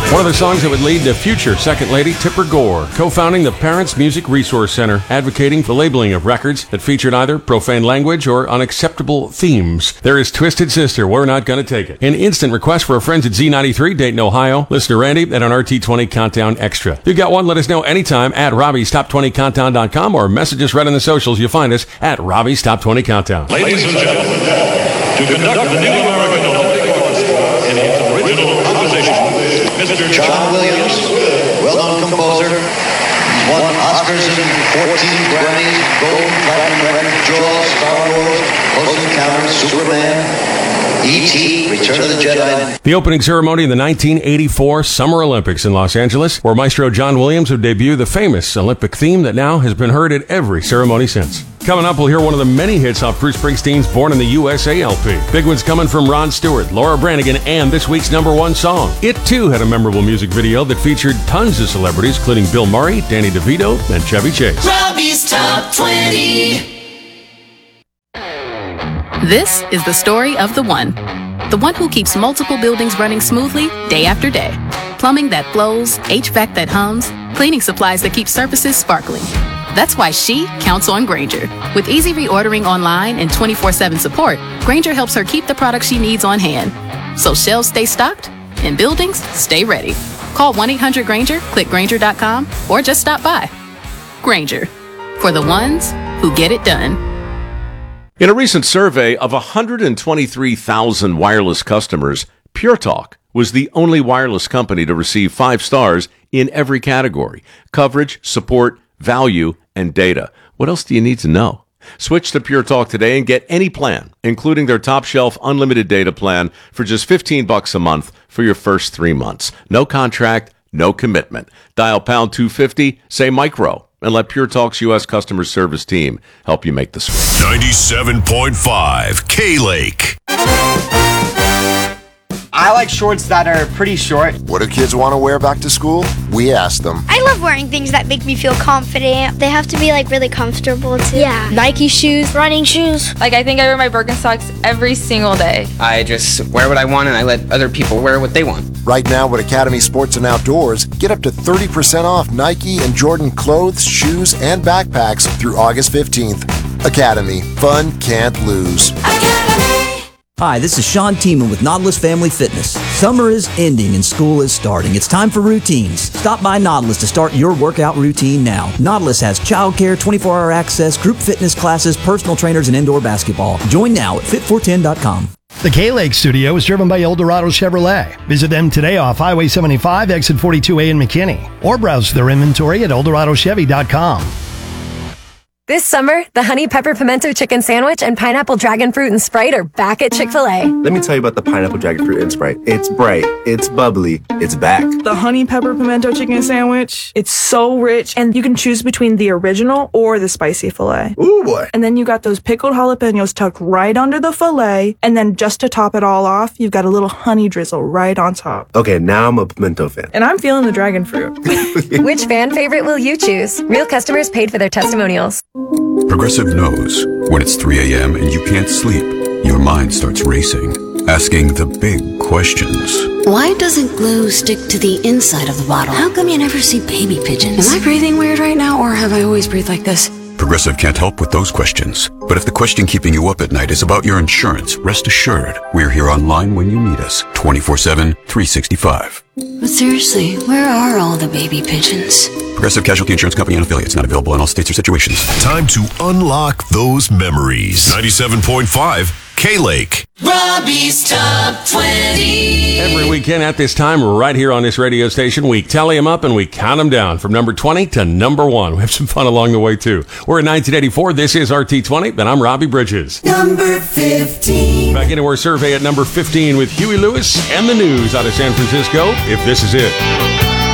One of the songs that would lead to future Second Lady Tipper Gore, co-founding the Parents Music Resource Center, advocating for labeling of records that featured either profane language or unacceptable themes. There is Twisted Sister, We're Not Gonna Take It. An instant request for our friends at Z93, Dayton, Ohio. Listener Randy at an RT20 Countdown Extra. If you got one, let us know anytime at Robbie'sTop20Countdown.com or message us right on the socials. You'll find us at Robbie's Top 20 Countdown. Ladies and gentlemen, to conduct the new American Olympic Orchestra in its original composition, Mr. John Williams, well-known composer. He's won Oscars and 14 Grammys, Gold, Platinum Record, Jaws, Star Wars, Close Encounters, Superman, E.T., Return of the Jedi. The opening ceremony of the 1984 Summer Olympics in Los Angeles, where Maestro John Williams would debut the famous Olympic theme that now has been heard at every ceremony since. Coming up, we'll hear one of the many hits off Bruce Springsteen's Born in the USA LP. Big ones coming from Ron Stewart, Laura Branigan, and this week's #1 song. It, too, had a memorable music video that featured tons of celebrities, including Bill Murray, Danny DeVito, and Chevy Chase. Robbie's Top 20. This is the story of the one who keeps multiple buildings running smoothly day after day. Plumbing that flows, HVAC that hums, cleaning supplies that keep surfaces sparkling. That's why she counts on Grainger. With easy reordering online and 24/7 support, Grainger helps her keep the products she needs on hand. So shelves stay stocked and buildings stay ready. Call 1-800-GRAINGER, click Grainger.com, or just stop by. Grainger, for the ones who get it done. In a recent survey of 123,000 wireless customers, Pure Talk was the only wireless company to receive 5 stars in every category: coverage, support, value, and data. What else do you need to know? Switch to Pure Talk today and get any plan, including their top shelf unlimited data plan for just $15 a month for your first 3 months. No contract, no commitment. Dial pound 250, say micro, and let Pure Talk's U.S. customer service team help you make the switch. 97.5 K-Lake. I like shorts that are pretty short. What do kids want to wear back to school? We asked them. I love wearing things that make me feel confident. They have to be like really comfortable too. Yeah. Nike shoes, running shoes. Like I think I wear my Birkenstocks every single day. I just wear what I want and I let other people wear what they want. Right now at Academy Sports and Outdoors, get up to 30% off Nike and Jordan clothes, shoes, and backpacks through August 15th. Academy. Fun can't lose. Hi, this is Sean Tiemann with Nautilus Family Fitness. Summer is ending and school is starting. It's time for routines. Stop by Nautilus to start your workout routine now. Nautilus has childcare, 24-hour access, group fitness classes, personal trainers, and indoor basketball. Join now at fit410.com. The K-Lake studio is driven by Eldorado Chevrolet. Visit them today off Highway 75, exit 42A in McKinney, or browse their inventory at EldoradoChevy.com. This summer, the Honey Pepper Pimento Chicken Sandwich and Pineapple Dragon Fruit and Sprite are back at Chick-fil-A. Let me tell you about the Pineapple Dragon Fruit and Sprite. It's bright, it's bubbly, it's back. The Honey Pepper Pimento Chicken Sandwich, it's so rich, and you can choose between the original or the spicy filet. Ooh, boy. And then you got those pickled jalapenos tucked right under the filet, and then just to top it all off, you've got a little honey drizzle right on top. Okay, now I'm a pimento fan. And I'm feeling the dragon fruit. Which fan favorite will you choose? Real customers paid for their testimonials. Progressive knows when it's 3 a.m. and you can't sleep, your mind starts racing, asking the big questions. Why doesn't glue stick to the inside of the bottle? How come you never see baby pigeons? Am I breathing weird right now, or have I always breathed like this? Progressive can't help with those questions. But if the question keeping you up at night is about your insurance, rest assured, we're here online when you need us, 24/7, 365. But seriously, where are all the baby pigeons? Progressive Casualty Insurance Company and affiliates, not available in all states or situations. Time to unlock those memories. 97.5 K-Lake. Robbie's Top 20. Every weekend at this time, right here on this radio station, we tally them up and we count them down from number 20 to number 1. We have some fun along the way, too. We're in 1984. This is RT20, and I'm Robbie Bridges. Number 15. Back into our survey at number 15 with Huey Lewis and the News out of San Francisco. If This Is It.